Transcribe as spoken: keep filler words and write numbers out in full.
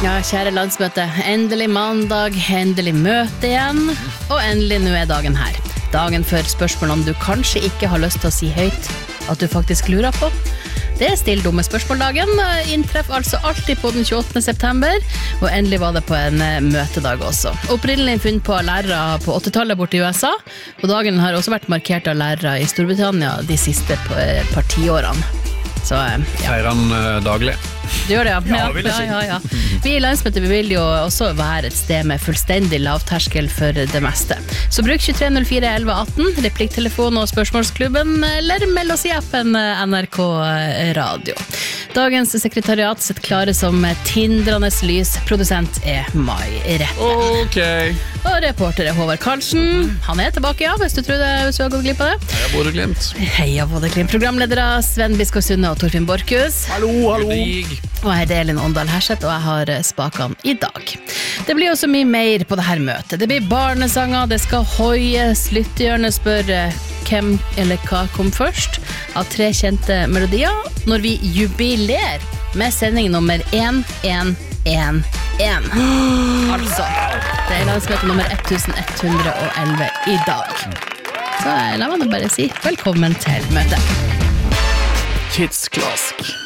Ja, kjære landsmøte, endelig mandag, endelig møte igjen, og endelig nå er dagen her. Dagen før spørsmålene du kanskje ikke har lyst til å si høyt, at du faktisk lurer på. Det er still dumme spørsmåldagen, inntreff altså alltid på den tjueåttende september, og endelig var det på en møtedag også. Opprinnelig funnet på lærere på åttitallet borte i U S A, og dagen har også vært markert av lærere i Storbritannia de siste par tiårene. Så, ja. Feirer han daglig? Du gjør det, ja. Ja, vil jeg si. Ja, ja, ja. Vi i landsmøtet vi vil jo også være et sted med fullstendig lavterskel for det meste. Så bruk tjuetre null fire elleve atten, replikktelefon og spørsmålsklubben, eller meld oss i appen N R K Radio. Dagens sekretariat sitt klare som tindrende lys. Produsent er Mai Rette. Ok. Og reporter er Håvard Karlsen. Han er tilbake, ja, hvis du tror det, hvis du har gått glipp av det. Heia Bodø-Glimt. Heia Bodø-Glimt. Programledere Sven Biskår Sunde og Torfinn Borchhus. Hallo, hallo. Og jeg heter Elin Åndal Herseth, og jeg har spakene i dag. Det blir jo så mye mer på det her møtet. Det blir barnesanger, det skal hoies, lyttehjørnet spør hvem eller hva kom først av tre kjente melodier, når vi jubilerer med sending nummer én én én én. Altså, det er landsmøte nummer eleven elleve i dag. Så la meg bare si velkommen til møtet. Kids Classic.